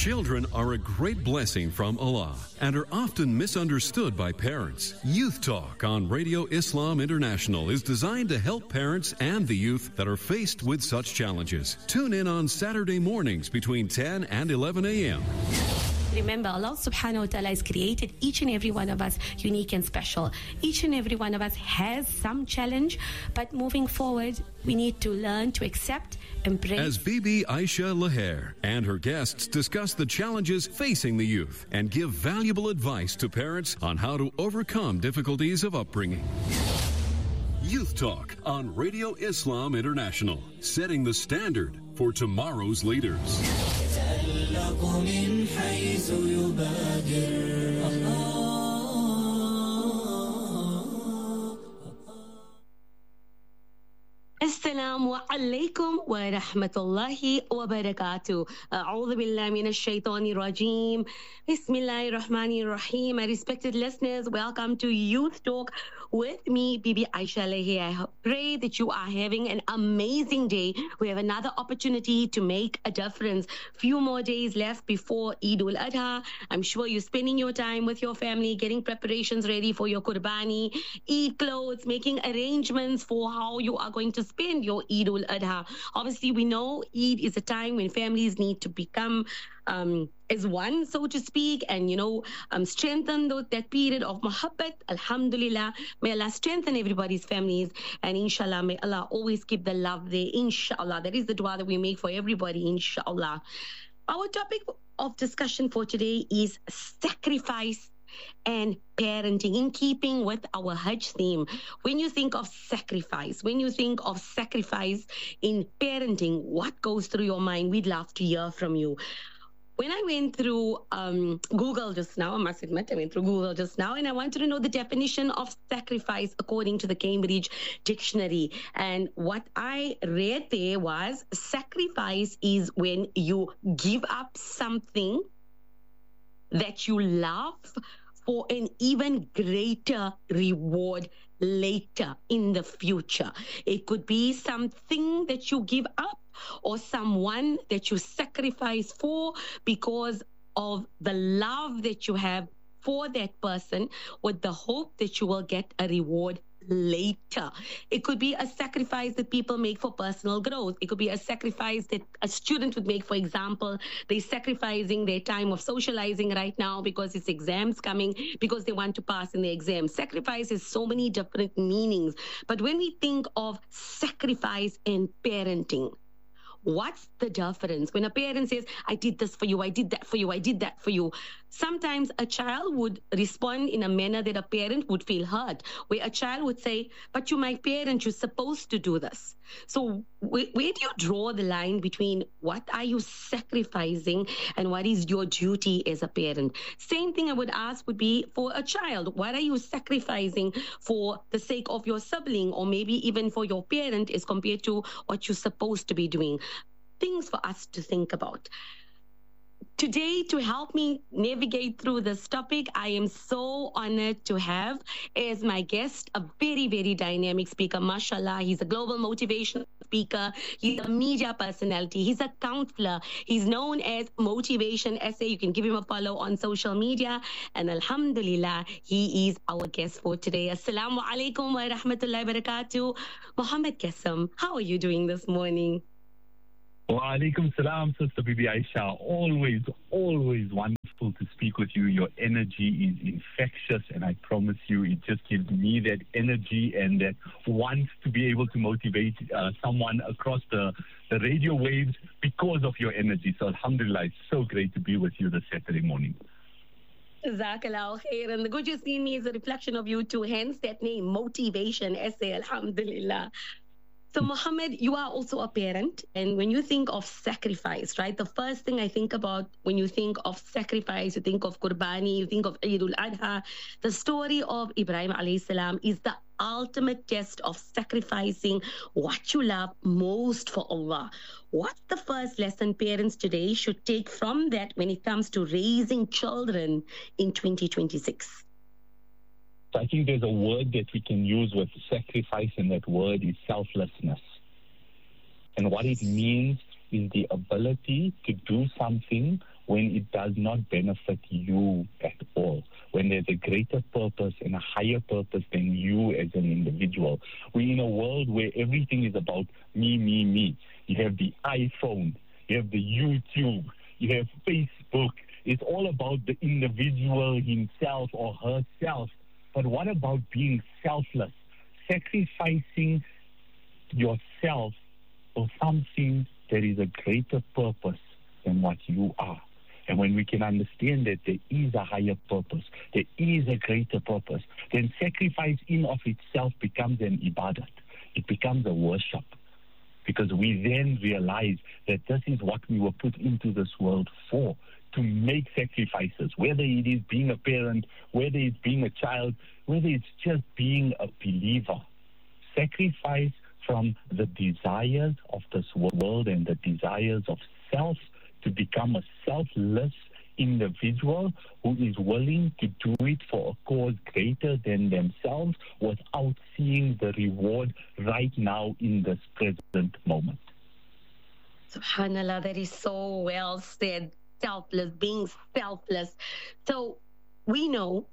Children are a great blessing from Allah and are often misunderstood by parents. Youth Talk on Radio Islam International is designed to help parents and the youth that are faced with such challenges. Tune in on Saturday mornings between 10 and 11 a.m. Remember, Allah subhanahu wa ta'ala has created each and every one of us unique and special. Each and every one of us has some challenge, but moving forward, we need to learn to accept, embrace. As Bibi Aisha Laher and her guests discuss the challenges facing the youth and give valuable advice to parents on how to overcome difficulties of upbringing. Youth Talk on Radio Islam International, setting the standard for tomorrow's leaders. Assalamu alaikum wa rahmatullahi wa barakatuh. A'udhu billahi minash shaitanir rajeem. Bismillahir rahmanir rahim. My respected listeners, welcome to Youth Talk with me, Bibi Aisha Laher. I pray that you are having an amazing day. We have another opportunity to make a difference. Few more days left before Eid al-Adha. I'm sure you're spending your time with your family, getting preparations ready for your Qurbani, Eid clothes, making arrangements for how you are going to spend your Eid al-Adha. Obviously, we know Eid is a time when families need to become as one, so to speak, and strengthen that period of muhabbat. Alhamdulillah, may Allah strengthen everybody's families, and inshallah, may Allah always keep the love there. Inshallah, that is the dua that we make for everybody. Inshallah, our topic of discussion for today is sacrifice and parenting, in keeping with our Hajj theme. When you think of sacrifice, in parenting, what goes through your mind? We'd love to hear from you. When I went through Google just now, I must admit, and I wanted to know the definition of sacrifice according to the Cambridge Dictionary. And what I read there was, sacrifice is when you give up something that you love for an even greater reward later in the future. It could be something that you give up or someone that you sacrifice for because of the love that you have for that person, with the hope that you will get a reward later. It could be a sacrifice that people make for personal growth. It could be a sacrifice that a student would make. For example, they're sacrificing their time of socializing right now because it's exams coming, because they want to pass in the exam. Sacrifice has so many different meanings. But when we think of sacrifice and parenting, what's the difference? When a parent says, I did this for you, I did that for you, I did that for you, sometimes a child would respond in a manner that a parent would feel hurt, where a child would say, but you're my parent, you're supposed to do this. So where do you draw the line between what are you sacrificing and what is your duty as a parent? Same thing I would ask would be for a child. What are you sacrificing for the sake of your sibling, or maybe even for your parent, as compared to what you're supposed to be doing? Things for us to think about. Today, to help me navigate through this topic, I am so honored to have as my guest a very, very dynamic speaker. Mashallah, he's a global motivation speaker. He's a media personality. He's a counselor. He's known as Motivation SA. You can give him a follow on social media. And alhamdulillah, he is our guest for today. Assalamu alaikum wa rahmatullahi wa barakatuh. Muhammad Qasim, how are you doing this morning? Wa alaikum salam, Sister Bibi Aisha. Always wonderful to speak with you. Your energy is infectious, and I promise you, it just gives me that energy and that wants to be able to motivate someone across the radio waves because of your energy. So alhamdulillah, it's so great to be with you this Saturday morning. Jazakallah khair. And the good you see in me is a reflection of you too, hence that name, Motivation SA, alhamdulillah. So, Muhammad, you are also a parent, and when you think of sacrifice, right, the first thing I think about when you think of sacrifice, you think of Qurbani, you think of Eid al-Adha. The story of Ibrahim alayhi salam is the ultimate test of sacrificing what you love most for Allah. What's the first lesson parents today should take from that when it comes to raising children in 2026? So I think there's a word that we can use with sacrifice, and that word is selflessness. And what it means is the ability to do something when it does not benefit you at all, when there's a greater purpose and a higher purpose than you as an individual. We're in a world where everything is about me, me, me. You have the iPhone, you have the YouTube, you have Facebook. It's all about the individual himself or herself. But what about being selfless? Sacrificing yourself for something that is a greater purpose than what you are. And when we can understand that there is a higher purpose, there is a greater purpose, then sacrifice in of itself becomes an ibadat. It becomes a worship. Because we then realize that this is what we were put into this world for, to make sacrifices, whether it is being a parent, whether it's being a child, whether it's just being a believer. Sacrifice from the desires of this world and the desires of self to become a selfless individual who is willing to do it for a cause greater than themselves without seeing the reward right now in this present moment. SubhanAllah, that is so well said. Selfless, being selfless. So we know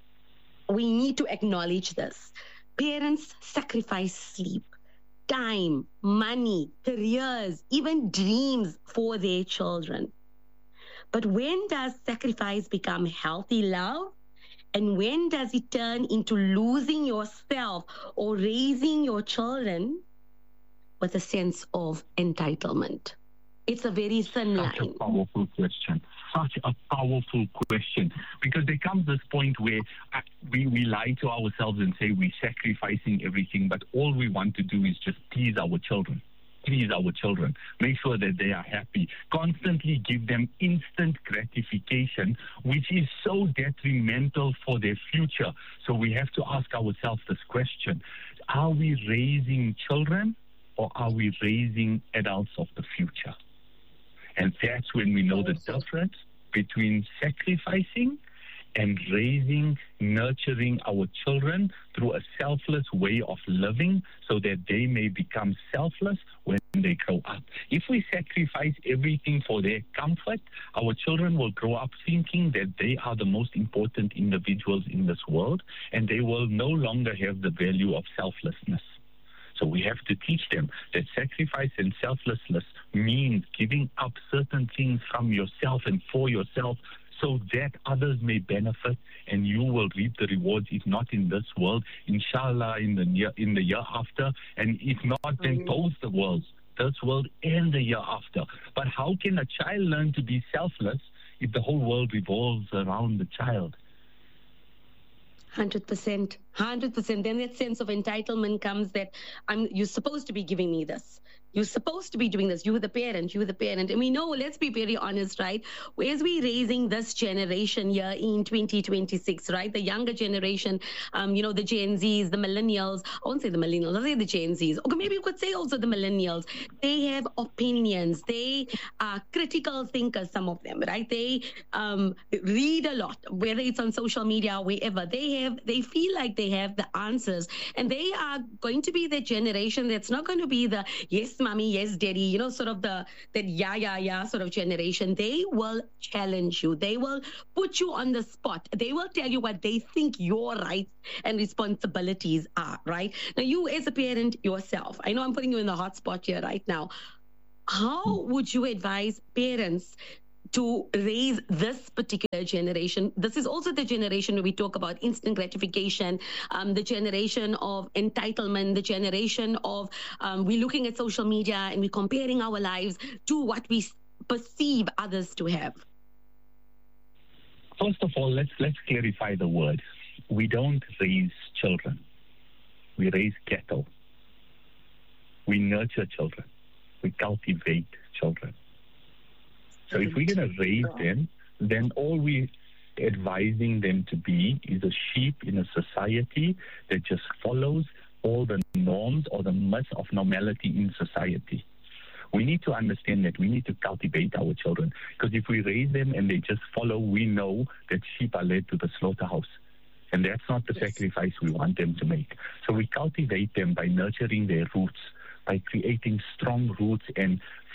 we need to acknowledge this. Parents sacrifice sleep, time, money, careers, even dreams for their children. But when does sacrifice become healthy love? And when does it turn into losing yourself or raising your children with a sense of entitlement? It's a very thin line. Such a powerful question. Such a powerful question. Because there comes this point where we lie to ourselves and say we're sacrificing everything, but all we want to do is just please our children. Please our children. Make sure that they are happy. Constantly give them instant gratification, which is so detrimental for their future. So we have to ask ourselves this question. Are we raising children or are we raising adults of the future? And that's when we know the difference between sacrificing and raising, nurturing our children through a selfless way of living so that they may become selfless when they grow up. If we sacrifice everything for their comfort, our children will grow up thinking that they are the most important individuals in this world, and they will no longer have the value of selflessness. So we have to teach them that sacrifice and selflessness means giving up certain things from yourself and for yourself so that others may benefit and you will reap the rewards, if not in this world, inshallah in the year after, and if not, then both the worlds, this world and the year after. But how can a child learn to be selfless if the whole world revolves around the child? 100%. Then that sense of entitlement comes that you're supposed to be giving me this. You're supposed to be doing this. You're the parent. And we know, let's be very honest, right? As we're raising this generation here in 2026, right? The younger generation, the Gen Zs, the millennials. I won't say the millennials, I'll say the Gen Zs. Okay, maybe you could say also the millennials. They have opinions. They are critical thinkers, some of them, right? They read a lot, whether it's on social media or wherever. They feel like they have the answers, and they are going to be the generation that's not going to be the yes mommy, yes daddy, sort of that yeah sort of generation. They will challenge you. They will put you on the spot. They will tell you what they think your rights and responsibilities are, right? Now, you as a parent yourself, I know I'm putting you in the hot spot here right now. How would you advise parents to raise this particular generation? This is also the generation where we talk about instant gratification, the generation of entitlement, the generation of we're looking at social media and we're comparing our lives to what we perceive others to have. First of all, let's clarify the word. We don't raise children. We raise cattle. We nurture children. We cultivate children. So if we're going to raise them, then all we're advising them to be is a sheep in a society that just follows all the norms or the myths of normality in society. We need to understand that we need to cultivate our children, because if we raise them and they just follow, we know that sheep are led to the slaughterhouse. And that's not the sacrifice we want them to make. So we cultivate them by nurturing their roots, by creating strong roots and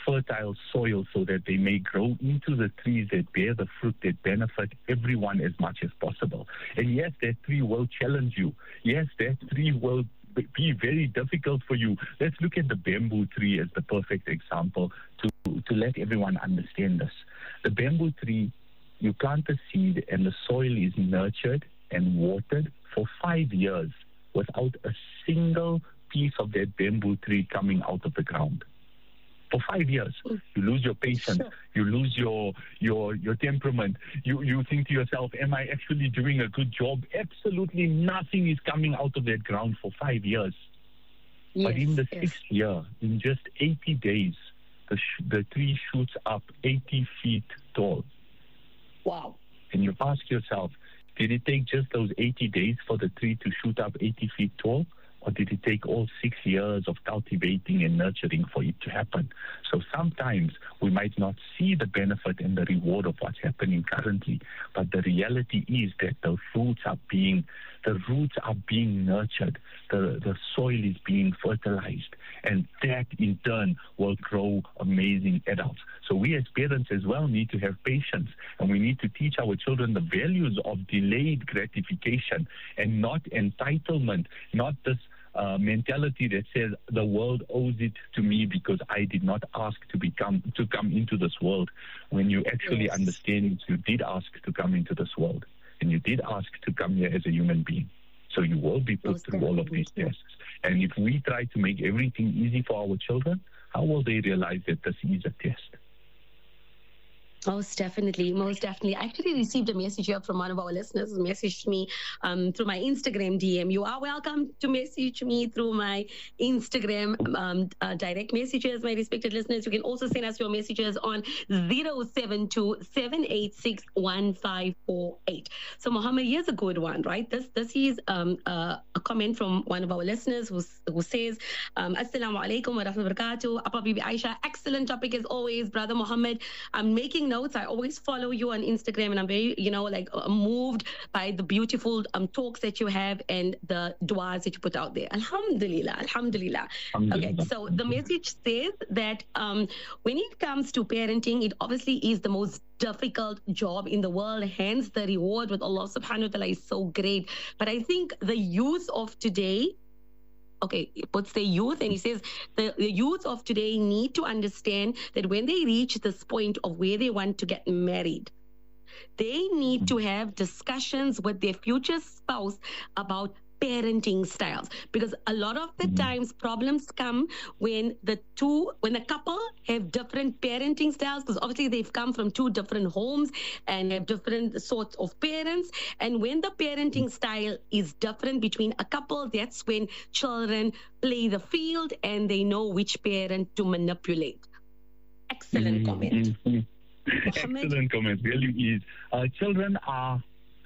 fertile soil so that they may grow into the trees that bear the fruit that benefit everyone as much as possible. And yes, that tree will challenge you. Yes, that tree will be very difficult for you. Let's look at the bamboo tree as the perfect example to let everyone understand this. The bamboo tree, you plant the seed and the soil is nurtured and watered for 5 years without a single piece of that bamboo tree coming out of the ground. For 5 years, you lose your patience, you lose your temperament. You think to yourself, am I actually doing a good job? Absolutely nothing is coming out of that ground for 5 years. Yes, but in the 6th year, in just 80 days, the tree shoots up 80 feet tall. Wow. And you ask yourself, did it take just those 80 days for the tree to shoot up 80 feet tall? Or did it take all 6 years of cultivating and nurturing for it to happen? So sometimes we might not see the benefit and the reward of what's happening currently, but the reality is that the roots are being nurtured, the soil is being fertilized, and that in turn will grow amazing adults. So we as parents as well need to have patience, and we need to teach our children the values of delayed gratification and not entitlement, not this mentality that says the world owes it to me because I did not ask to come into this world. When you actually understand you did ask to come into this world, and you did ask to come here as a human being. So you will be put through all of these tests. And if we try to make everything easy for our children, how will they realize that this is a test? Most definitely, most definitely. I actually received a message here from one of our listeners who messaged me through my Instagram DM. You are welcome to message me through my Instagram direct messages, my respected listeners. You can also send us your messages on 072-786-1548. So, Mohammed, here's a good one, right? This is a comment from one of our listeners who says, Assalamu alaikum wa rahmatullahi wa barakatuh. Appa Bibi Aisha, excellent topic as always, Brother Mohammed. I'm making notes. I always follow you on Instagram, and I'm very, moved by the beautiful talks that you have and the du'as that you put out there. Alhamdulillah, alhamdulillah. Okay, so the message says that when it comes to parenting, it obviously is the most difficult job in the world, hence the reward with Allah subhanahu wa ta'ala is so great. But I think the youth of today, he puts the youth, and he says the youth of today need to understand that when they reach this point of where they want to get married, they need to have discussions with their future spouse about parenting styles, because a lot of the times problems come when the couple have different parenting styles, because obviously they've come from two different homes and have different sorts of parents, and when the parenting style is different between a couple, that's when children play the field and they know which parent to manipulate. Excellent comment. Excellent comment, really is. Children are,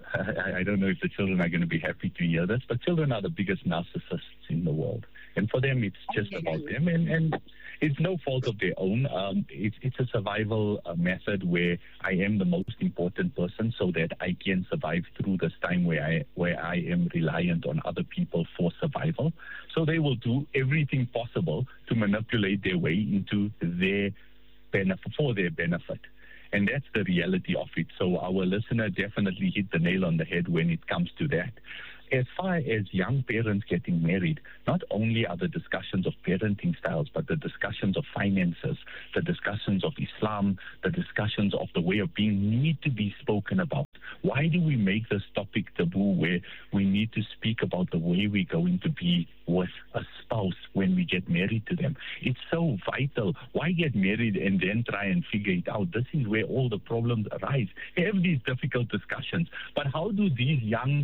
I don't know if the children are going to be happy to hear this, but children are the biggest narcissists in the world. And for them, it's just about them. And it's no fault of their own. It's a survival method where I am the most important person so that I can survive through this time where I am reliant on other people for survival. So they will do everything possible to manipulate their way into their benefit, for their benefit. And that's the reality of it. So our listener definitely hit the nail on the head when it comes to that. As far as young parents getting married, not only are the discussions of parenting styles, but the discussions of finances, the discussions of Islam, the discussions of the way of being need to be spoken about. Why do we make this topic taboo where we need to speak about the way we're going to be with a spouse when we get married to them? It's so vital. Why get married and then try and figure it out? This is where all the problems arise. Have these difficult discussions. But how do these young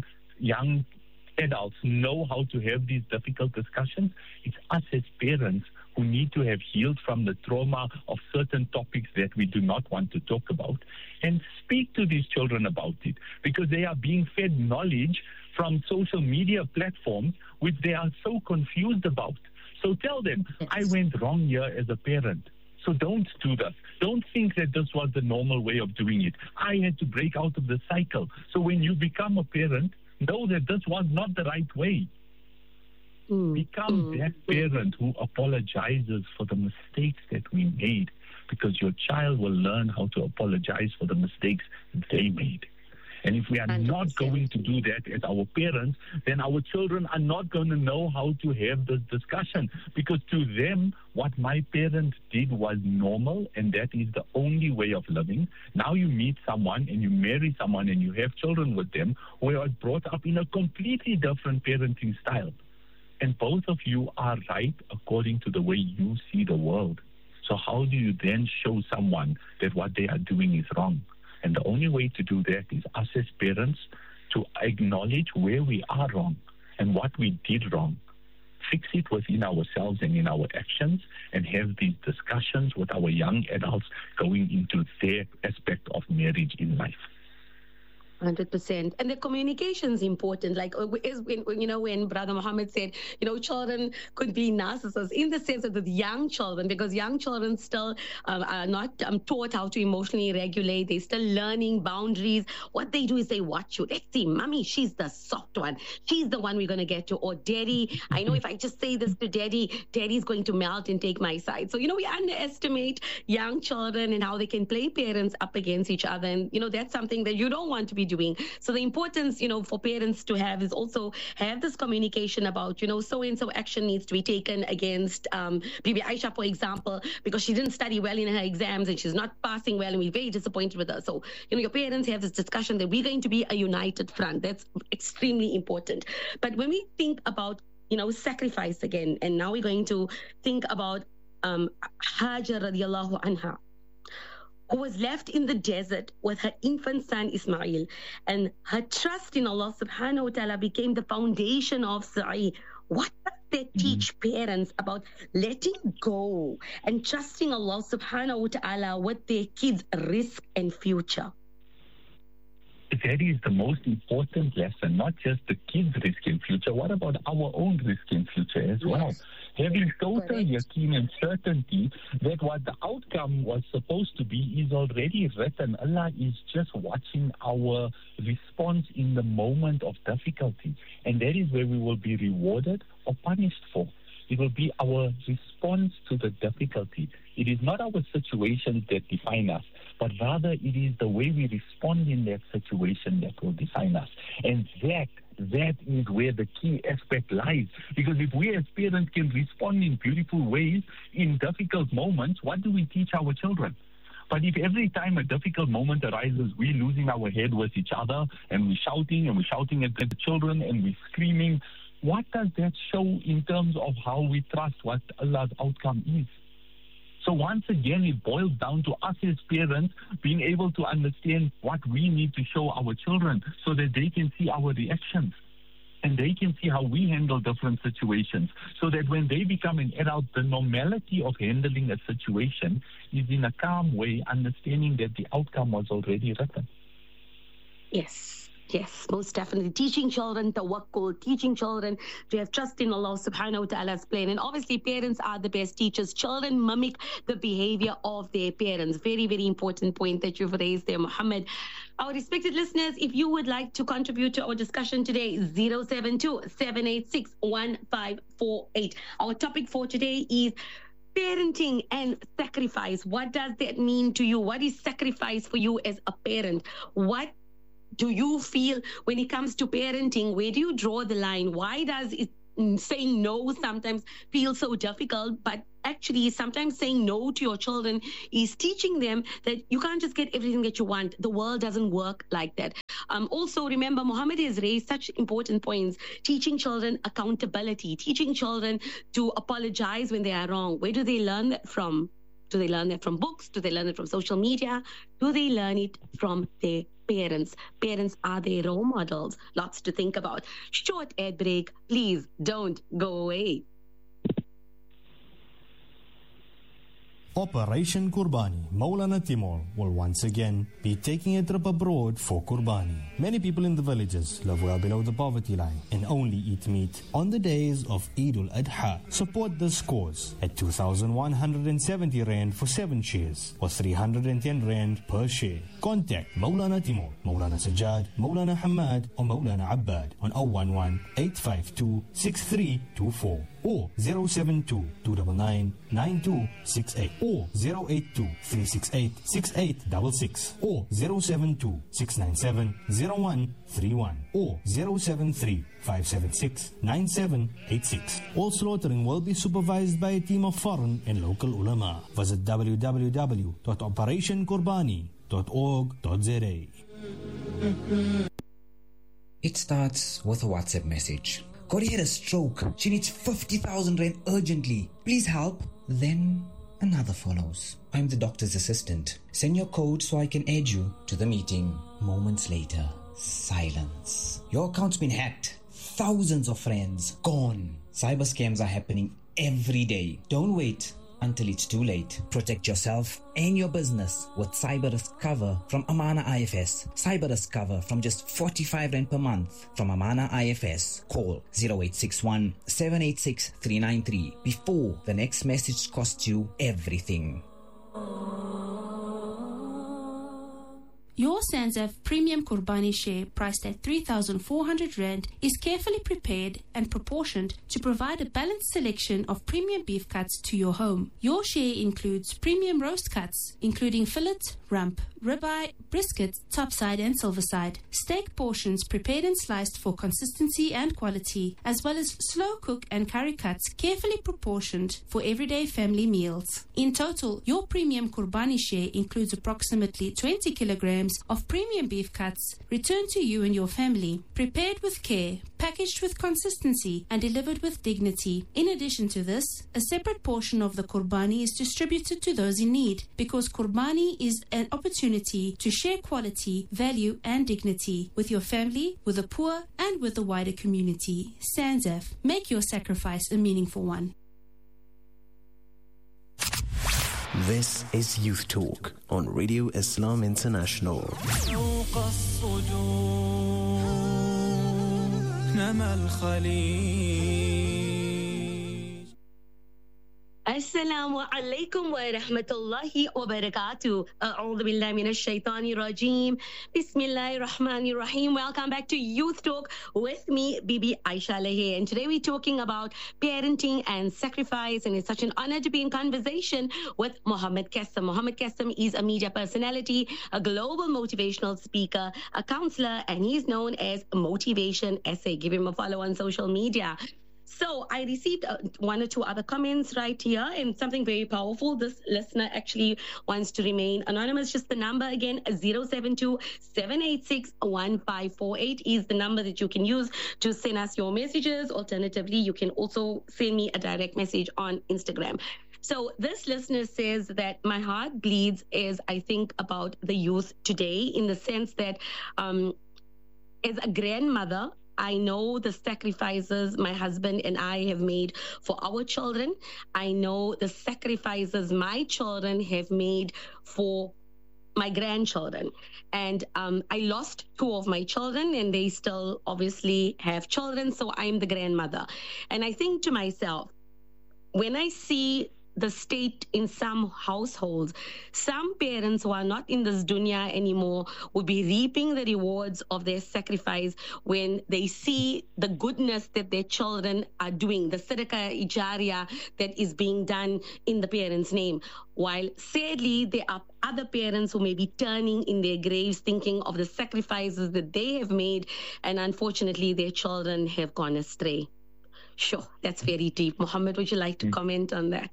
adults know how to have these difficult discussions? It's us as parents who need to have healed from the trauma of certain topics that we do not want to talk about and speak to these children about it, because they are being fed knowledge from social media platforms which they are so confused about. So tell them, I went wrong here as a parent. So don't do this. Don't think that this was the normal way of doing it. I had to break out of the cycle. So when you become a parent, know that this was not the right way. Become that parent who apologizes for the mistakes that we made. because your child will learn how to apologize for the mistakes they made. And if we are 100%. Not going to do that as our parents, then our children are not going to know how to have this discussion, because to them, what my parents did was normal, and that is the only way of living. Now you meet someone and you marry someone and you have children with them who are brought up in a completely different parenting style. And both of you are right according to the way you see the world. So how do you then show someone that what they are doing is wrong? And the only way to do that is us as parents to acknowledge where we are wrong and what we did wrong. Fix it within ourselves and in our actions, and have these discussions with our young adults going into their aspect of marriage in life. 100%. And the communication is important. Like, is when Brother Muhammad said, children could be narcissists, in the sense of the young children, because young children still are not taught how to emotionally regulate. They're still learning boundaries. What they do is they watch you. Let's see, mommy, she's the soft one. She's the one we're going to get to. Or daddy, I know if I just say this to daddy's going to melt and take my side. So, we underestimate young children and how they can play parents up against each other. And, that's something that you don't want to be doing. So the importance, for parents to have is also have this communication about, so-and-so action needs to be taken against Bibi Aisha, for example, because she didn't study well in her exams and she's not passing well, and we're very disappointed with her. So, your parents have this discussion that we're going to be a united front. That's extremely important. But when we think about, sacrifice again, and now we're going to think about Hajar radiallahu anha, who was left in the desert with her infant son Ismail, and her trust in Allah subhanahu wa ta'ala became the foundation of Sa'i. What does that teach parents about letting go and trusting Allah subhanahu wa ta'ala with their kids' risk and future? That is the most important lesson, not just the kids' risk in future. What about our own risk in future as well? Having total yaqeen and certainty that what the outcome was supposed to be is already written. Allah is just watching our response in the moment of difficulty. And that is where we will be rewarded or punished for. It will be our response to the difficulty. It is not our situations that define us, but rather it is the way we respond in that situation that will define us. And that is where the key aspect lies. Because if we as parents can respond in beautiful ways in difficult moments, what do we teach our children? But if every time a difficult moment arises, we're losing our head with each other, and we're shouting at the children, and we're screaming, what does that show in terms of how we trust what Allah's outcome is? So once again, it boils down to us as parents being able to understand what we need to show our children so that they can see our reactions and they can see how we handle different situations, so that when they become an adult, the normality of handling a situation is in a calm way, understanding that the outcome was already written. Yes, most definitely. Teaching children tawakkul, teaching children to have trust in Allah subhanahu wa ta'ala's plan. And obviously, parents are the best teachers. Children mimic the behavior of their parents. Very, very important point that you've raised there, Muhammad. Our respected listeners, if you would like to contribute to our discussion today, 072-786-1548. Our topic for today is parenting and sacrifice. What does that mean to you? What is sacrifice for you as a parent? What do you feel when it comes to parenting? Where do you draw the line? Why does saying no sometimes feel so difficult? But actually, sometimes saying no to your children is teaching them that you can't just get everything that you want. The world doesn't work like that. Also, remember, Muhammad has raised such important points. Teaching children accountability, teaching children to apologize when they are wrong. Where do they learn that from? Do they learn that from books? Do they learn it from social media? Do they learn it from their parents? Parents are their role models. Lots to think about. Short ad break. Please don't go away. Operation Qurbani, Maulana Timur will once again be taking a trip abroad for Qurbani. Many people in the villages live well below the poverty line and only eat meat on the days of Eid al-Adha. Support this cause at 2,170 Rand for 7 shares or 310 Rand per share. Contact Maulana Timur, Maulana Sajjad, Maulana Hamad or Maulana Abbad on 011-852-6324. or 072-299-9268 or 082-368-6866 or 072-697-0131 or 073-576-9786. All slaughtering will be supervised by a team of foreign and local ulama. Visit www.operationqurbani.org.za. It starts with a WhatsApp message. Corey had a stroke. She needs 50,000 rand urgently. Please help. Then another follows. I'm the doctor's assistant. Send your code so I can add you to the meeting. Moments later, silence. Your account's been hacked. Thousands of friends gone. Cyber scams are happening every day. Don't wait until it's too late. Protect yourself and your business with cyber risk cover from Amana IFS. Cyber risk cover from just 45 Rand per month from Amana IFS. Call 0861 786 393 before the next message costs you everything. Your Sanzaf Premium Qurbani share, priced at 3,400 Rand, is carefully prepared and proportioned to provide a balanced selection of premium beef cuts to your home. Your share includes premium roast cuts, including fillet, rump, ribeye, brisket, topside and silverside, steak portions prepared and sliced for consistency and quality, as well as slow cook and curry cuts carefully proportioned for everyday family meals. In total, your Premium Qurbani share includes approximately 20 kilograms of premium beef cuts returned to you and your family, prepared with care, packaged with consistency and delivered with dignity. In addition to this, a separate portion of the Qurbani is distributed to those in need, because Qurbani is an opportunity to share quality, value and dignity with your family, with the poor and with the wider community. Sanzaf, make your sacrifice a meaningful one. This is Youth Talk on Radio Islam International. Assalamu alaikum wa rahmatullahi wa barakatuh. A'udhu billahi minash shaitani rajim. Bismillahir rahmanir rahim. Welcome back to Youth Talk with me, Bibi Aisha Lahe. And today we're talking about parenting and sacrifice. And it's such an honor to be in conversation with Mohammed Kassem. Mohammed Kassem is a media personality, a global motivational speaker, a counselor, and he's known as Motivation SA. Give him a follow on social media. So I received one or two other comments right here, and something very powerful. This listener actually wants to remain anonymous. Just the number again, 072-786-1548 is the number that you can use to send us your messages. Alternatively, you can also send me a direct message on Instagram. So this listener says that my heart bleeds as I think about the youth today, in the sense that as a grandmother, I know the sacrifices my husband and I have made for our children. I know the sacrifices my children have made for my grandchildren. And I lost two of my children, and they still obviously have children. So I'm the grandmother. And I think to myself, when I see the state in some households, some parents who are not in this dunya anymore will be reaping the rewards of their sacrifice when they see the goodness that their children are doing, the sadaqah ijariya that is being done in the parents' name. While sadly, there are other parents who may be turning in their graves thinking of the sacrifices that they have made, and unfortunately their children have gone astray. Sure, that's very deep. Mohammed, would you like to comment on that?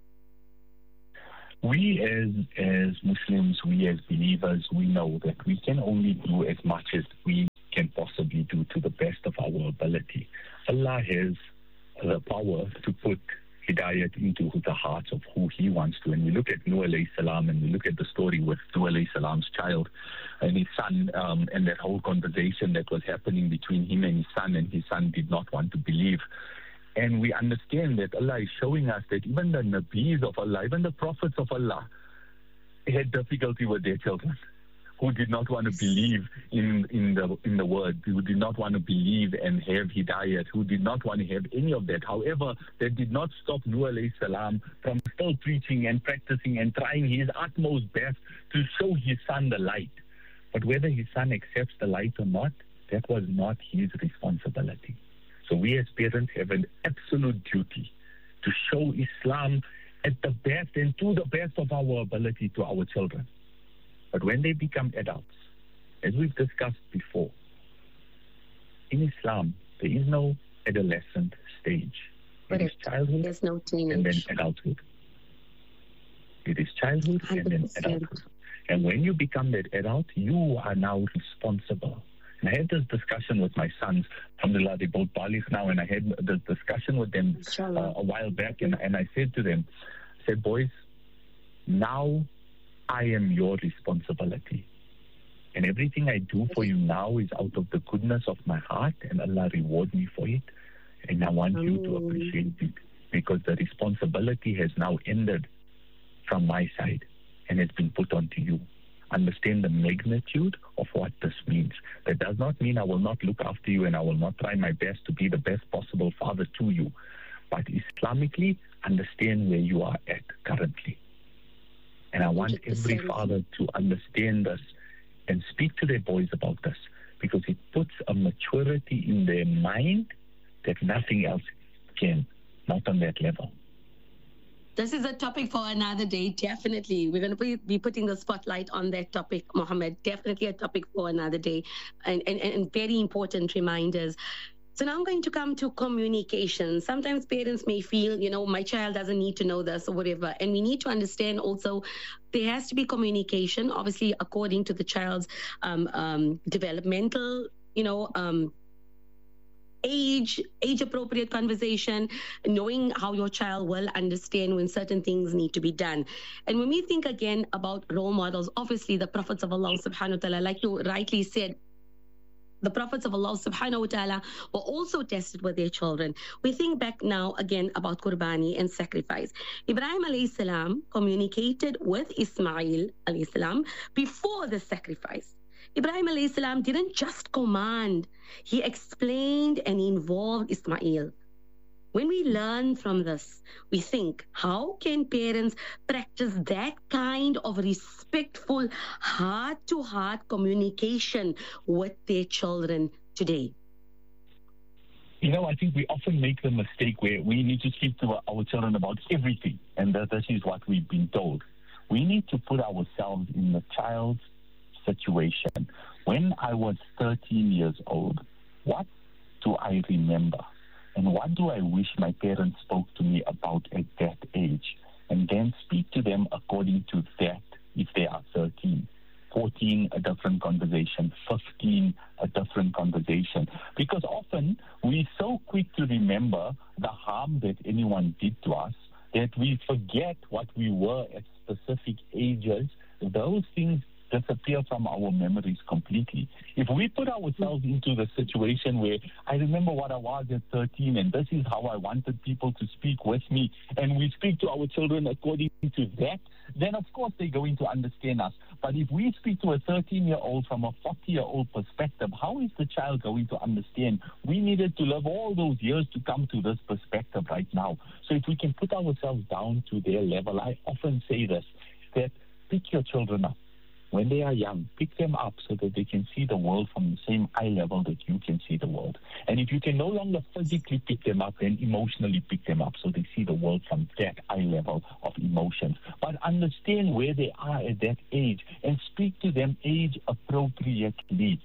We as Muslims, we as believers, we know that we can only do as much as we can possibly do to the best of our ability. Allah has the power to put hidayat into the hearts of who He wants to. And we look at Nuh alayhi salam, and we look at the story with Nuh alayhi salam's child and his son, and that whole conversation that was happening between him and his son did not want to believe. And we understand that Allah is showing us that even the Nabis of Allah, even the prophets of Allah, had difficulty with their children, who did not want to believe in the word, who did not want to believe and have hidayat, who did not want to have any of that. However, that did not stop Nuh alayhi salam from still preaching and practicing and trying his utmost best to show his son the light. But whether his son accepts the light or not, that was not his responsibility. So we as parents have an absolute duty to show Islam at the best and to the best of our ability to our children. But when they become adults, as we've discussed before, in Islam, there is no adolescent stage. It is childhood There's no teenage. and then adulthood. It is childhood 100%. And then adulthood. And when you become that adult, you are now responsible. And I had this discussion with my sons. Alhamdulillah, they're both baligh now, and I had this discussion with them a while back, and I said to them, boys, now I am your responsibility. And everything I do for you now is out of the goodness of my heart, and Allah reward me for it. And I want you to appreciate it, because the responsibility has now ended from my side and has been put onto you. Understand the magnitude of what this means. That does not mean I will not look after you and I will not try my best to be the best possible father to you. But Islamically, understand where you are at currently. And I want every father to understand this and speak to their boys about this, because it puts a maturity in their mind that nothing else can, not on that level. This is a topic for another day, definitely. We're going to be putting the spotlight on that topic, Mohammed. Definitely a topic for another day, and very important reminders. So now I'm going to come to communication. Sometimes parents may feel, my child doesn't need to know this or whatever. And we need to understand also there has to be communication, obviously, according to the child's developmental, age-appropriate conversation, knowing how your child will understand when certain things need to be done. And when we think again about role models, obviously the prophets of Allah subhanahu wa ta'ala, like you rightly said, the prophets of Allah subhanahu wa ta'ala were also tested with their children. We think back now again about Qurbani and sacrifice. Ibrahim alayhi salam communicated with Ismail alayhi salam before the sacrifice. Ibrahim alayhi salam didn't just command, he explained and involved Ismail. When we learn from this, we think, how can parents practice that kind of respectful, heart-to-heart communication with their children today? I think we often make the mistake where we need to speak to our children about everything, and this is what we've been told. We need to put ourselves in the child's situation. When I was 13 years old, what do I remember? And what do I wish my parents spoke to me about at that age? And then speak to them according to that, if they are 13. 14, a different conversation. 15, a different conversation. Because often we're so quick to remember the harm that anyone did to us that we forget what we were at specific ages. Those things disappear from our memories completely. If we put ourselves into the situation where I remember what I was at 13 and this is how I wanted people to speak with me, and we speak to our children according to that, then of course they're going to understand us. But if we speak to a 13-year-old from a 40-year-old perspective, how is the child going to understand? We needed to live all those years to come to this perspective right now. So if we can put ourselves down to their level, I often say this, that pick your children up. When they are young, pick them up so that they can see the world from the same eye level that you can see the world. And if you can no longer physically pick them up, then emotionally pick them up so they see the world from that eye level of emotions. But understand where they are at that age and speak to them age appropriately.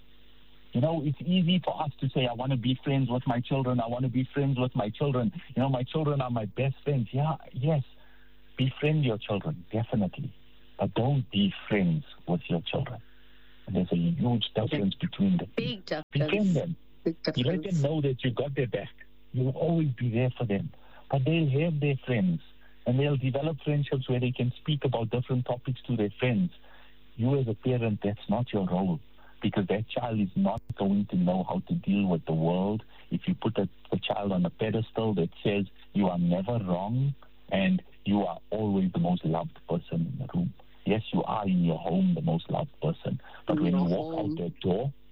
It's easy for us to say, I want to be friends with my children. I want to be friends with my children. My children are my best friends. Yes, befriend your children, definitely. But don't be friends with your children. And there's a huge difference between them. Big difference. Befriend them. You let them know that you got their back. You will always be there for them. But they'll have their friends. And they'll develop friendships where they can speak about different topics to their friends. You as a parent, that's not your role. Because that child is not going to know how to deal with the world. If you put the child on a pedestal that says you are never wrong and you are always the most loved person in the room. Yes, you are in your home the most loved person. But when you walk out that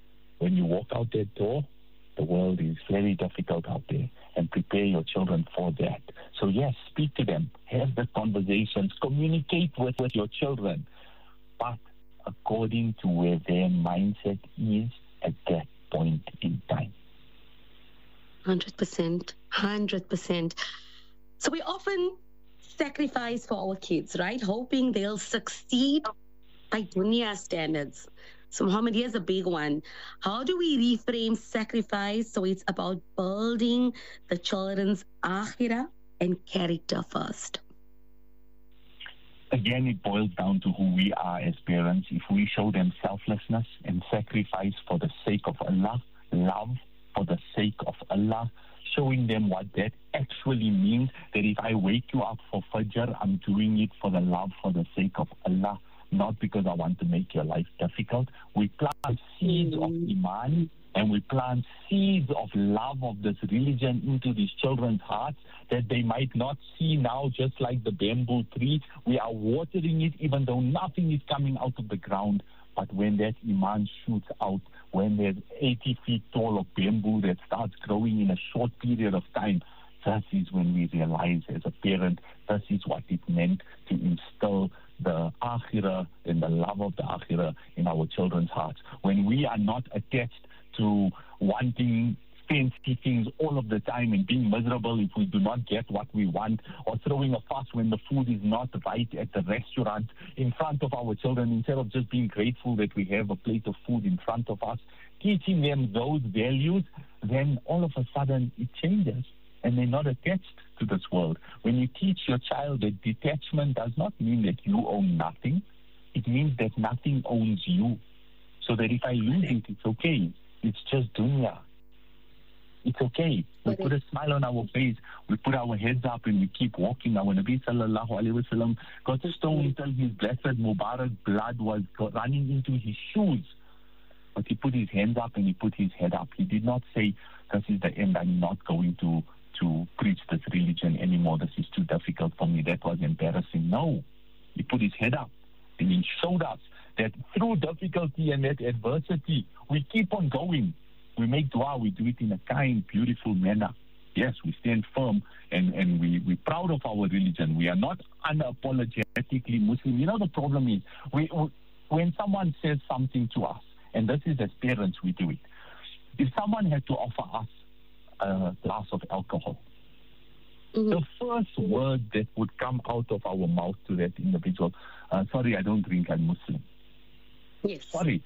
door, the world is very difficult out there. And prepare your children for that. So yes, speak to them. Have the conversations. Communicate with your children. But according to where their mindset is at that point in time. 100%. 100%. So we often sacrifice for our kids, right? Hoping they'll succeed by dunya standards. So Muhammad, here's a big one. How do we reframe sacrifice so it's about building the children's akhirah and character first? Again, it boils down to who we are as parents. If we show them selflessness and sacrifice for the sake of Allah, love for the sake of Allah, showing them what that actually means, that if I wake you up for Fajr, I'm doing it for the love, for the sake of Allah, not because I want to make your life difficult. We plant seeds of Iman and we plant seeds of love of this religion into these children's hearts that they might not see now, just like the bamboo tree. We are watering it even though nothing is coming out of the ground. But when that Iman shoots out, when there's 80 feet tall of bamboo that starts growing in a short period of time, this is when we realize as a parent, this is what it meant to instill the akhirah and the love of the akhirah in our children's hearts. When we are not attached to wanting fancy things all of the time and being miserable if we do not get what we want, or throwing a fuss when the food is not right at the restaurant in front of our children, instead of just being grateful that we have a plate of food in front of us, teaching them those values, then all of a sudden it changes and they're not attached to this world. When you teach your child that detachment does not mean that you own nothing, it means that nothing owns you. So that if I lose it, it's okay. It's just dunya. It's okay. We put a smile on our face. We put our heads up and we keep walking. Our Nabi sallallahu alayhi wa sallam got stoned until his blessed Mubarak blood was running into his shoes. But he put his hands up and he put his head up. He did not say, this is the end. I'm not going to preach this religion anymore. This is too difficult for me. That was embarrassing. No. He put his head up and he showed us that through difficulty and that adversity, we keep on going. We make dua, we do it in a kind, beautiful manner. Yes, we stand firm and we're proud of our religion. We are not unapologetically Muslim. You know, the problem is when someone says something to us, and this is as parents we do it. If someone had to offer us a glass of alcohol, the first word that would come out of our mouth to that individual, sorry, I don't drink, I'm Muslim. Yes. Sorry.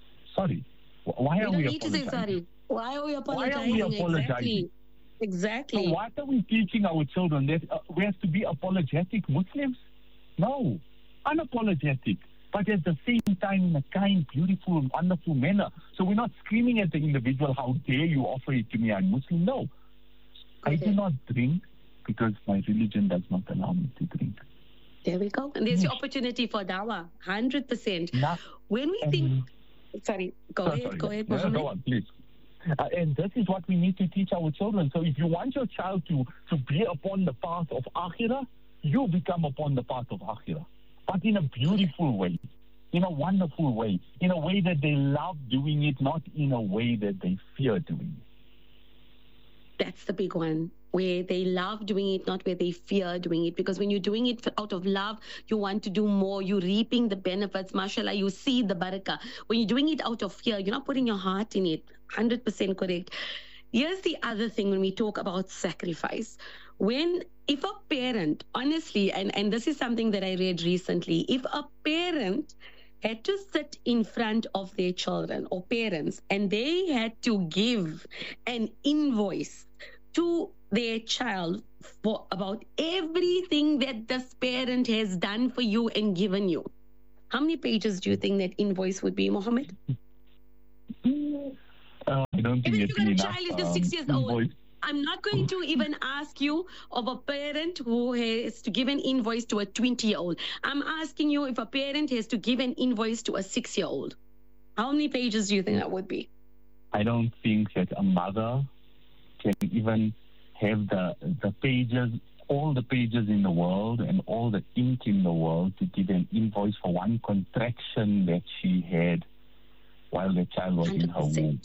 Why are we apologizing? Sorry. Why are we apologizing? Why are we apologizing? Exactly. So what are we teaching our children? That we have to be apologetic Muslims? No. Unapologetic. But at the same time in a kind, beautiful, and wonderful manner. So we're not screaming at the individual, how dare you offer it to me, I'm Muslim. No. I do not drink because my religion does not allow me to drink. There we go. And there's your opportunity for dawah, 100%. When we think... Sorry, go ahead, Muhammad. Go on, please. And this is what we need to teach our children. So if you want your child to be upon the path of akhirah, you become upon the path of akhirah. But in a beautiful way, in a wonderful way, in a way that they love doing it, not in a way that they fear doing it. That's the big one. Where they love doing it, not where they fear doing it. Because when you're doing it out of love, you want to do more. You're reaping the benefits. Mashallah, you see the barakah. When you're doing it out of fear, you're not putting your heart in it. 100% correct. Here's the other thing when we talk about sacrifice. If a parent, honestly, and this is something that I read recently, if a parent had to sit in front of their children or parents and they had to give an invoice to their child for about everything that this parent has done for you and given you, how many pages do you think that invoice would be, Mohammed? I don't think it's enough. Even if you got a child is just 6 years old, I'm not going to even ask you of a parent who has to give an invoice to a 20-year-old. I'm asking you if a parent has to give an invoice to a 6-year-old. How many pages do you think that would be? I don't think that a mother can even have the pages, all the pages in the world and all the ink in the world to give an invoice for one contraction that she had while the child was 100%. In her womb.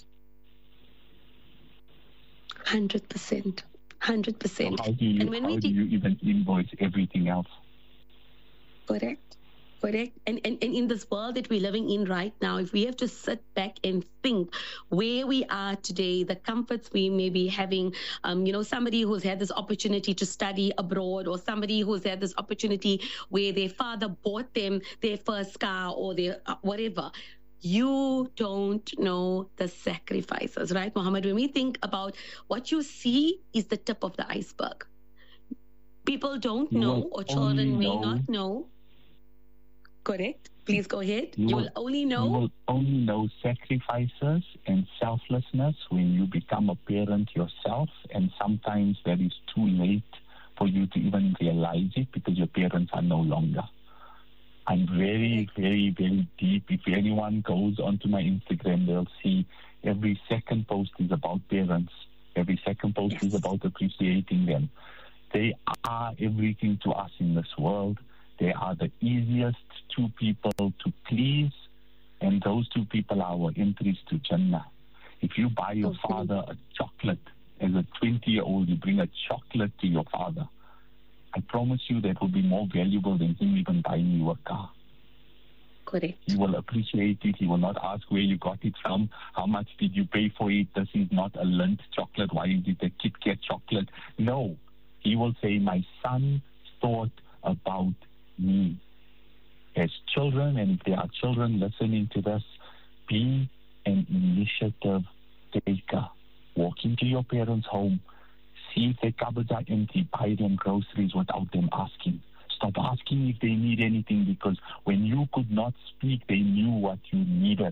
100%. 100%. So how do you even invoice everything else? Correct. Correct. And in this world that we're living in right now, if we have to sit back and think where we are today, the comforts we may be having, somebody who's had this opportunity to study abroad, or somebody who's had this opportunity where their father bought them their first car or their whatever. You don't know the sacrifices, right, Mohammed? When we think about what you see is the tip of the iceberg. People don't know, or children may not know. Correct. Please go ahead. You will only know sacrifices and selflessness when you become a parent yourself, and sometimes that is too late for you to even realize it because your parents are no longer. I'm very, very, very deep. If anyone goes onto my Instagram, they'll see every second post is about parents. Every second post is about appreciating them. They are everything to us in this world. They are the easiest two people to please, and those two people are our entries to Jannah. If you buy your father a chocolate, as a 20-year-old, you bring a chocolate to your father, I promise you that will be more valuable than him even buying you a car. Correct. He will appreciate it. He will not ask where you got it from, how much did you pay for it, this is not a Lindt chocolate, why is it a Kit Kat chocolate? No. He will say, my son thought about me. As children, and if there are children listening to this, be an initiative taker. Walk into your parents' home, see if their cupboards are empty, buy them groceries without them asking. Stop asking if they need anything, because when you could not speak, they knew what you needed.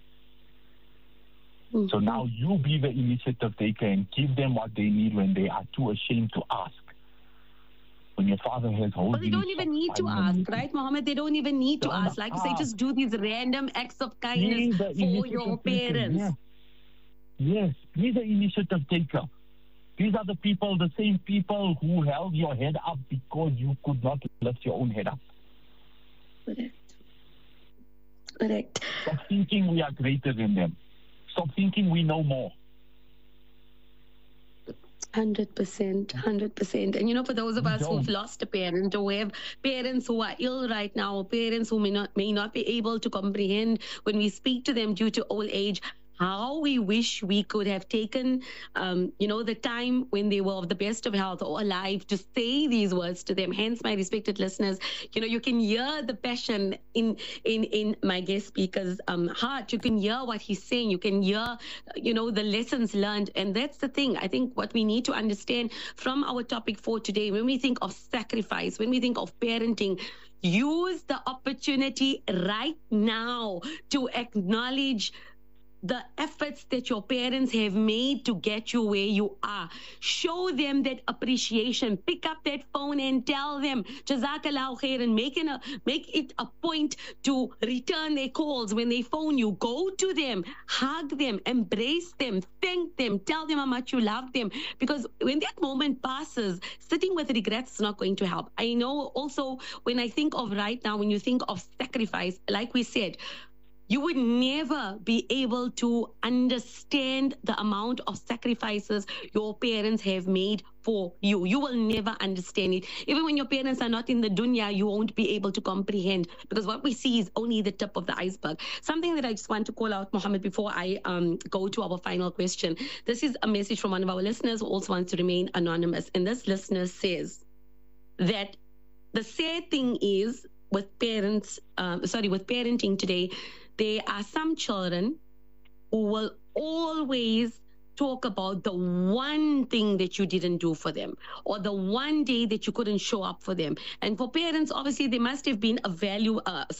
Mm-hmm. So now you be the initiative taker and give them what they need when they are too ashamed to ask. When your father has Well, they don't even need to ask, right, Mohammed? They don't even need to ask. Like you say, just do these random acts of kindness for your parents. Yes, be the initiative taker. These are the people, the same people who held your head up because you could not lift your own head up. Correct. Stop thinking we are greater than them. Stop thinking we know more. 100%. And for those of us who've lost a parent, or have parents who are ill right now, or parents who may not be able to comprehend when we speak to them due to old age, how we wish we could have taken, the time when they were of the best of health or alive to say these words to them. Hence, my respected listeners, you can hear the passion in my guest speaker's heart. You can hear what he's saying. You can hear, the lessons learned. And that's the thing. I think what we need to understand from our topic for today, when we think of sacrifice, when we think of parenting, use the opportunity right now to acknowledge the efforts that your parents have made to get you where you are. Show them that appreciation. Pick up that phone and tell them, Jazakallahu khair, and make it a point to return their calls when they phone you. Go to them, hug them, embrace them, thank them, tell them how much you love them. Because when that moment passes, sitting with regrets is not going to help. I know also when I think of right now, when you think of sacrifice, like we said, you would never be able to understand the amount of sacrifices your parents have made for you. You will never understand it. Even when your parents are not in the dunya, you won't be able to comprehend, because what we see is only the tip of the iceberg. Something that I just want to call out, Mohammed, before I go to our final question. This is a message from one of our listeners who also wants to remain anonymous. And this listener says that the sad thing is with parenting today, there are some children who will always talk about the one thing that you didn't do for them, or the one day that you couldn't show up for them. And for parents, obviously, there must have been a value, what's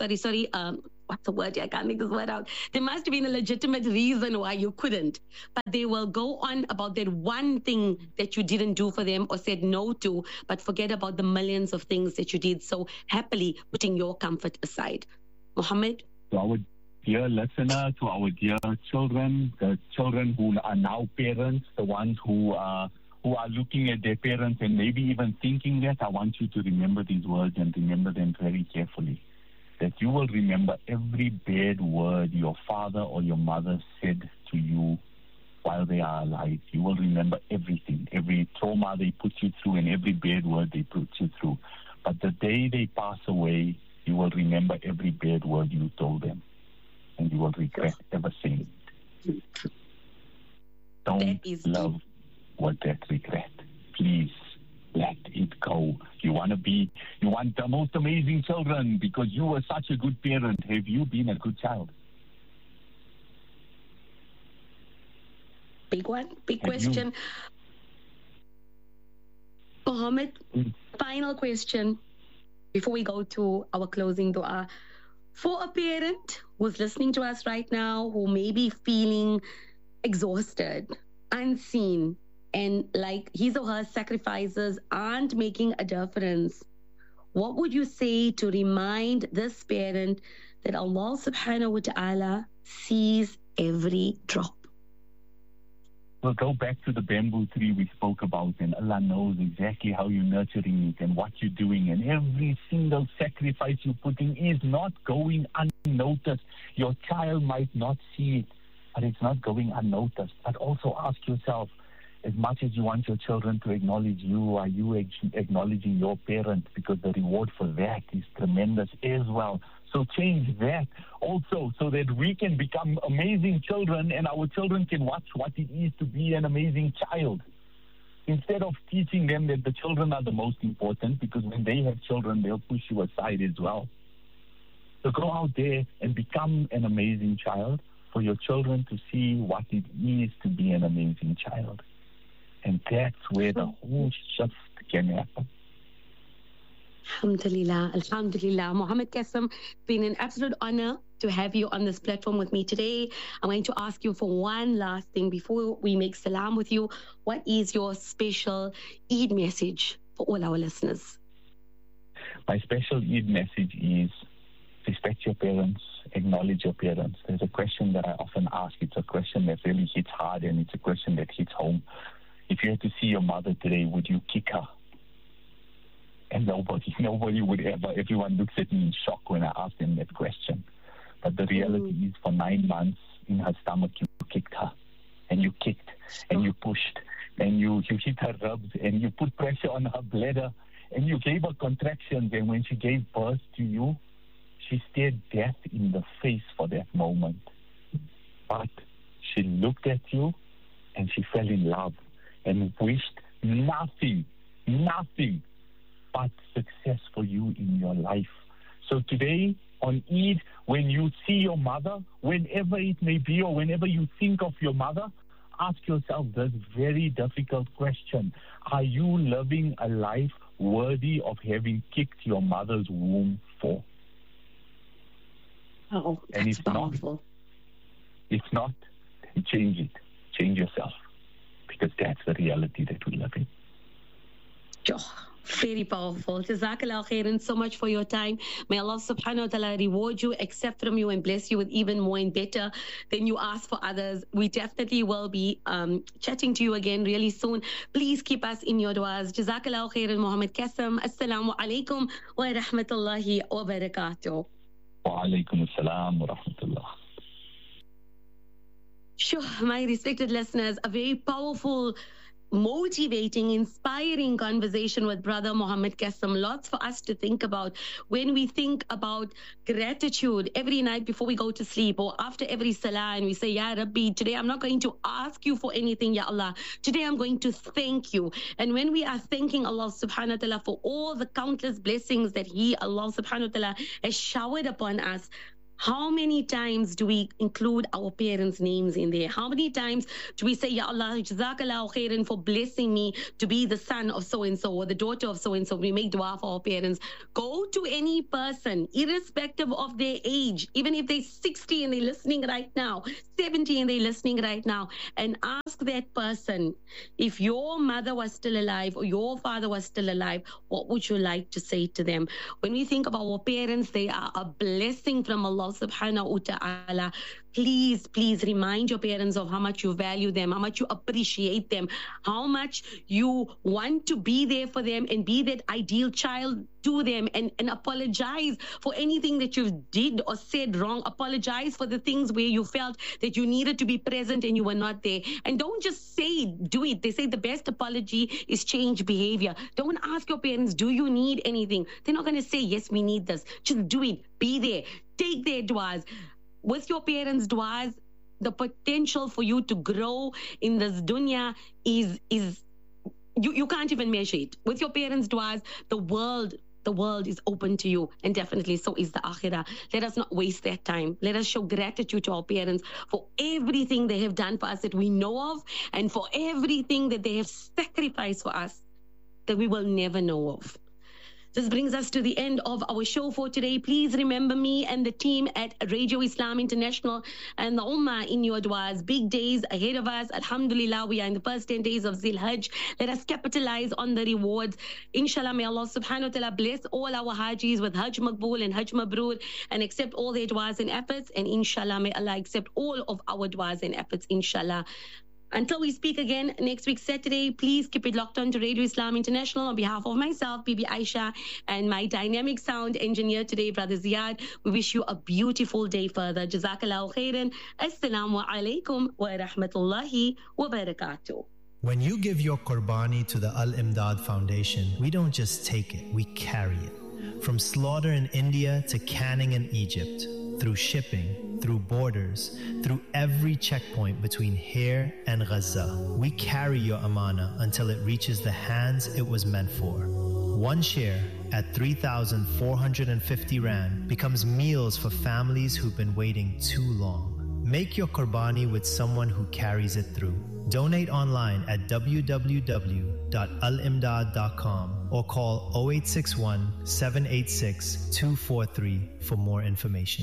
the word? I can't make this word out. There must have been a legitimate reason why you couldn't. But they will go on about that one thing that you didn't do for them or said no to, but forget about the millions of things that you did so happily, putting your comfort aside. Mohammed? Dear listener, to our dear children, the children who are now parents, the ones who are looking at their parents and maybe even thinking that, I want you to remember these words and remember them very carefully. That you will remember every bad word your father or your mother said to you while they are alive. You will remember everything, every trauma they put you through and every bad word they put you through. But the day they pass away, you will remember every bad word you told them, and you will regret ever saying it. Don't love with that regret. Please let it go. You want the most amazing children because you were such a good parent. Have you been a good child? Big one, big question. Mohammed, final question before we go to our closing dua. For a parent who's listening to us right now, who may be feeling exhausted, unseen, and like his or her sacrifices aren't making a difference, what would you say to remind this parent that Allah subhanahu wa ta'ala sees every drop? We'll go back to the bamboo tree we spoke about, and Allah knows exactly how you're nurturing it and what you're doing, and every single sacrifice you're putting is not going unnoticed. Your child might not see it, but it's not going unnoticed. But also ask yourself, as much as you want your children to acknowledge you, are you acknowledging your parent? Because the reward for that is tremendous as well. So change that also so that we can become amazing children and our children can watch what it is to be an amazing child. Instead of teaching them that the children are the most important, because when they have children, they'll push you aside as well. So go out there and become an amazing child for your children to see what it is to be an amazing child. And that's where the whole shift can happen. Alhamdulillah, Alhamdulillah. Mohammed Qasim, it's been an absolute honor to have you on this platform with me today. I'm going to ask you for one last thing before we make salam with you. What is your special Eid message for all our listeners? My special Eid message is respect your parents, acknowledge your parents. There's a question that I often ask. It's a question that really hits hard, and it's a question that hits home. If you had to see your mother today, would you kick her? And nobody would ever. Everyone looks at me in shock when I ask them that question. But the reality is, for 9 months in her stomach, you kicked her. And you kicked, and you pushed, and you hit her ribs, and you put pressure on her bladder, and you gave her contractions. And when she gave birth to you, she stared death in the face for that moment. But she looked at you, and she fell in love, and wished nothing but success for you in your life. So today on Eid, when you see your mother, whenever it may be, or whenever you think of your mother, ask yourself this very difficult question. Are you living a life worthy of having kicked your mother's womb for? Oh, that's and if powerful. If not, then change it. Change yourself. Because that's the reality that we live in. Very powerful. Jazakallah khairan so much for your time. May Allah subhanahu wa ta'ala reward you, accept from you, and bless you with even more and better than you ask for others. We definitely will be chatting to you again really soon. Please keep us in your du'as. Jazakallah khairan, Mohammed Qasim. Assalamu alaikum wa rahmatullahi wa barakatuh. Wa alaikum assalam wa rahmatullah. Sure, my respected listeners, a very powerful, motivating, inspiring conversation with Brother Mohammed Qasim. Lots for us to think about when we think about gratitude every night before we go to sleep, or after every salah, and we say, Ya Rabbi, today I'm not going to ask you for anything, Ya Allah. Today I'm going to thank you. And when we are thanking Allah subhanahu wa ta'ala for all the countless blessings that Allah subhanahu wa ta'ala has showered upon us, how many times do we include our parents' names in there? How many times do we say, Ya Allah, Jazakallahu khairan for blessing me to be the son of so-and-so or the daughter of so-and-so. We make dua for our parents. Go to any person, irrespective of their age, even if they're 60 and they're listening right now, 70 and they're listening right now, and ask that person, if your mother was still alive or your father was still alive, what would you like to say to them? When we think of our parents, they are a blessing from Allah Allah subhanahu wa ta'ala. Please remind your parents of how much you value them, how much you appreciate them, how much you want to be there for them and be that ideal child to them, and apologize for anything that you did or said wrong. Apologize for the things where you felt that you needed to be present and you were not there. And don't just say it, do it. They say the best apology is change behavior. Don't ask your parents, do you need anything? They're not going to say, yes, we need this. Just do it. Be there. Take their du'as. With your parents' du'as, the potential for you to grow in this dunya is you can't even measure it. With your parents' du'as, the world is open to you, and definitely so is the akhirah. Let us not waste that time. Let us show gratitude to our parents for everything they have done for us that we know of, and for everything that they have sacrificed for us that we will never know of. This brings us to the end of our show for today. Please remember me and the team at Radio Islam International and the Ummah in your du'as. Big days ahead of us. Alhamdulillah, we are in the first 10 days of Zil Hajj. Let us capitalize on the rewards. Inshallah, may Allah subhanahu wa ta'ala bless all our Hajis with Hajj Maqbool and Hajj Mabrur and accept all their du'as and efforts. And inshallah, may Allah accept all of our du'as and efforts, inshallah. Until we speak again next week, Saturday, please keep it locked on to Radio Islam International. On behalf of myself, Bibi Aisha, and my dynamic sound engineer today, Brother Ziad, we wish you a beautiful day further. Jazakallahu khairan. Assalamu alaikum wa rahmatullahi wa barakatuh. When you give your Qurbani to the Al-Imdad Foundation, we don't just take it, we carry it. From slaughter in India to canning in Egypt, through shipping, through borders, through every checkpoint between here and Gaza, we carry your amana until it reaches the hands it was meant for. One share at 3,450 Rand becomes meals for families who've been waiting too long. Make your Qurbani with someone who carries it through. Donate online at www.alimdad.com or call 0861 786 243 for more information.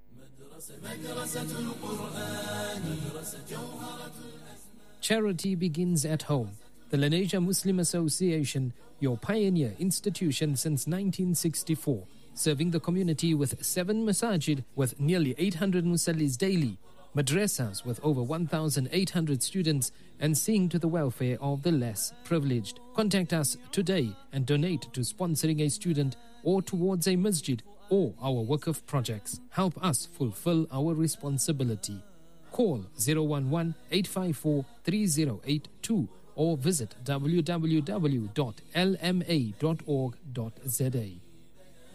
Charity begins at home. The Lenasia Muslim Association, your pioneer institution since 1964, serving the community with 7 masajid with nearly 800 musallis daily, madrasas with over 1,800 students, and seeing to the welfare of the less privileged. Contact us today and donate to sponsoring a student or towards a masjid or our Waqf projects. Help us fulfill our responsibility. Call 011-854-3082 or visit www.lma.org.za.